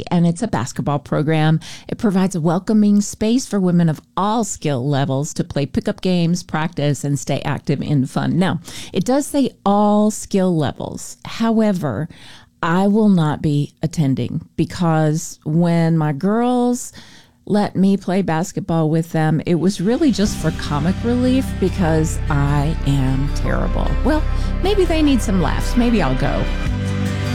and it's a basketball program. It provides a welcoming space for women of all skill levels to play pickup games, practice, and stay active in fun. Now, it does say all skill levels. However, I will not be attending because when my girls let me play basketball with them, it was really just for comic relief because I am terrible. Well, maybe they need some laughs. Maybe I'll go.